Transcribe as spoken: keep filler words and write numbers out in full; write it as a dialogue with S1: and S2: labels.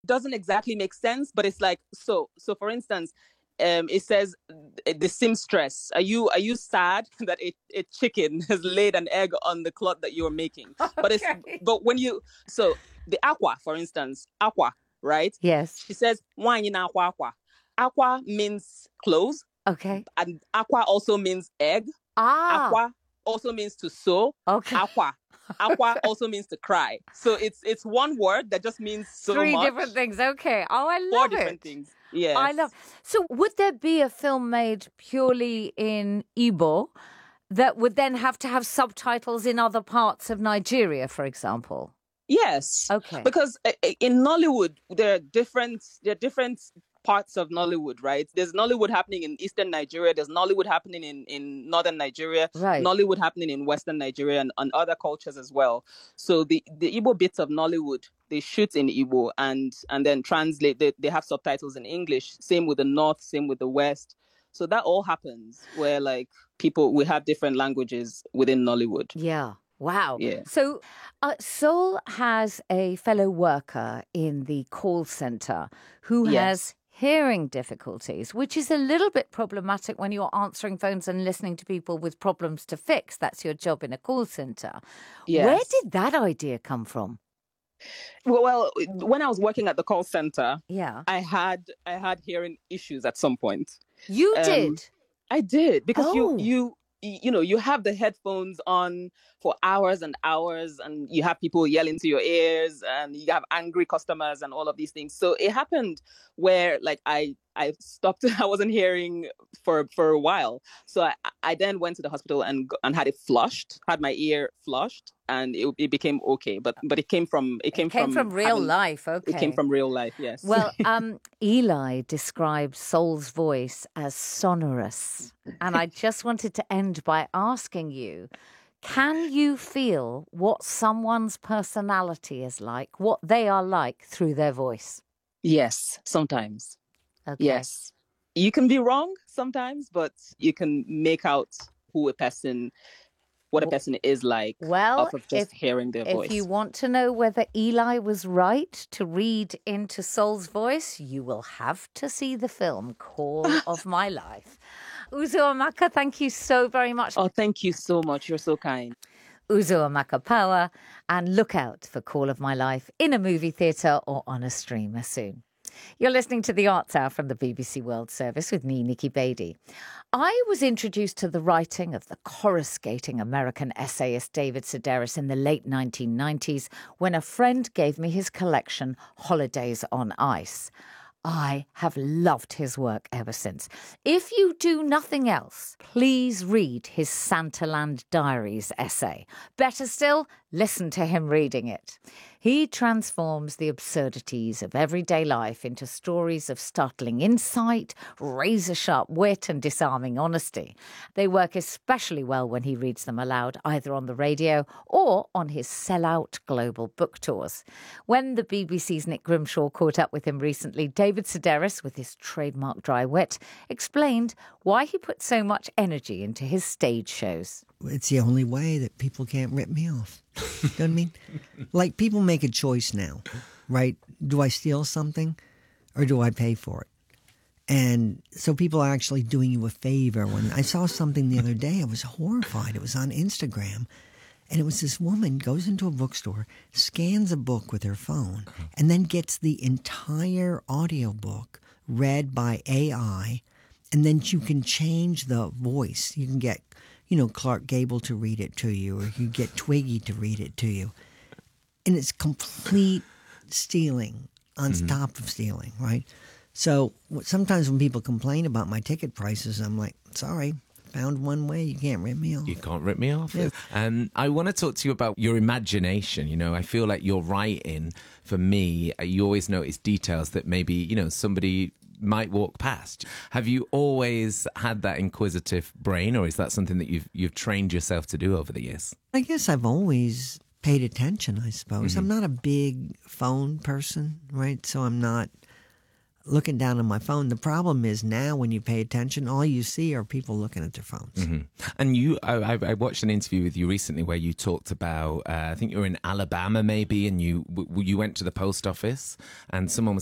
S1: doesn't exactly make sense, but it's like, so so for instance, um it says uh, the seamstress, are you are you sad that a, a chicken has laid an egg on the cloth that you're making? But it's
S2: Okay.
S1: but when you, so the aqua, for instance, aqua, right?
S2: Yes.
S1: She says wine aqua aqua. Aqua means clothes,
S2: Okay.
S1: and aqua also means egg.
S2: Ah,
S1: Aqua also means to sew.
S2: okay.
S1: Aqua. Aqua
S2: Okay.
S1: also means to cry. So it's it's one word that just means so
S2: Three different
S1: much.
S2: things. Okay. Oh, I
S1: Four
S2: love
S1: different
S2: it.
S1: things.
S2: I love.
S1: Yes.
S2: So, would there be a film made purely in Igbo that would then have to have subtitles in other parts of Nigeria, for example?
S1: Yes.
S2: Okay.
S1: Because uh, uh, in Nollywood, there are different there are different parts of Nollywood, right? There's Nollywood happening in Eastern Nigeria, there's Nollywood happening in, in Northern Nigeria,
S2: Right.
S1: Nollywood happening in Western Nigeria, and, and other cultures as well. So the, the Igbo bits of Nollywood, they shoot in Igbo and and then translate, they, they have subtitles in English. Same with the North, same with the West. So that all happens where like people, we have different languages within Nollywood.
S2: Yeah. Wow.
S1: Yeah.
S2: So, uh, Sol has a fellow worker in the call center who
S1: Yes.
S2: has hearing difficulties, which is a little bit problematic when you're answering phones and listening to people with problems to fix. That's your job in a call center. Where
S1: Yes.
S2: did that idea come from?
S1: Well, well, when I was working at the call center,
S2: Yeah.
S1: I had I had hearing issues at some point.
S2: You
S1: Um,
S2: did.
S1: I did, because you
S2: Oh,
S1: you you know, you have the headphones on for hours and hours, and you have people yelling to your ears, and you have angry customers and all of these things. So it happened where like I I stopped. I wasn't hearing for for a while. So I I then went to the hospital and and had it flushed, had my ear flushed, and it, it became okay. But but it came from it
S2: it
S1: came
S2: came
S1: from
S2: from real
S1: having
S2: life.
S1: it came
S2: Okay.
S1: from real life. Yes.
S2: Well, um, Eli described Soul's voice as sonorous. And I just wanted to end by asking you, can you feel what someone's personality is like, what they are like through their voice?
S1: Yes. Sometimes.
S2: Okay.
S1: Yes. You can be wrong sometimes, but you can make out who a person, what a
S2: W-
S1: person is like
S2: Well,
S1: off of just
S2: if
S1: hearing their
S2: if you
S1: voice.
S2: want to know whether Eli was right to read into Soul's voice, you will have to see the film Call of My Life. Uzo Amaka, thank you so very much.
S1: Oh, thank you so much. You're so kind.
S2: Uzo Amaka Power, and look out for Call of My Life in a movie theatre or on a streamer soon. You're listening to The Arts Hour from the B B C World Service with me, Nikki Beattie. I was introduced to the writing of the coruscating American essayist David Sedaris in the late nineteen nineties when a friend gave me his collection, Holidays on Ice. I have loved his work ever since. If you do nothing else, please read his Santaland Diaries essay. Better still, listen to him reading it. He transforms the absurdities of everyday life into stories of startling insight, razor-sharp wit and disarming honesty. They work especially well when he reads them aloud, either on the radio or on his sell-out global book tours. When the B B C's Nick Grimshaw caught up with him recently, David Sedaris, with his trademark dry wit, explained why he put so much energy into his stage shows.
S3: It's the only way that people can't rip me off. You know what I mean? Like, people make a choice now, right? Do I steal something or do I pay for it? And so people are actually doing you a favor. When I saw something the other day, I was horrified. It was on Instagram. And it was this woman goes into a bookstore, scans a book with her phone, and then gets the entire audiobook read by A I. And then you can change the voice. You can get, you know, Clark Gable to read it to you, or you can get Twiggy to read it to you. And it's complete stealing on mm-hmm. top of stealing, right? So sometimes when people complain about my ticket prices, I'm like, sorry, found one way. You can't rip me off.
S4: You can't rip me off.
S3: Yeah.
S4: And I want to talk to you about your imagination. You know, I feel like your writing, for me, you always notice details that maybe, you know, somebody might walk past. Have you always had that inquisitive brain, or is that something that you've you've trained yourself to do over the years?
S3: I guess I've always paid attention, I suppose.
S4: Mm-hmm.
S3: I'm not a big phone person, right? So I'm not looking down on my phone. The problem is now when you pay attention, all you see are people looking at their phones.
S4: Mm-hmm. And you, I, I watched an interview with you recently where you talked about, uh, I think you were in Alabama maybe, and you you went to the post office and someone was